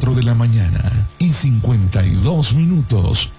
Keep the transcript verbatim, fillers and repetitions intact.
cuatro de la mañana y cincuenta y dos minutos.